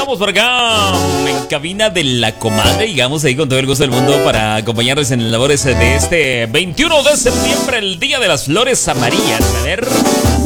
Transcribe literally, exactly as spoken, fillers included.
estamos por acá en cabina de la comadre. Llegamos ahí con todo el gusto del mundo para acompañarles en las labores de este veintiuno de septiembre, el Día de las Flores Amarillas. A ver...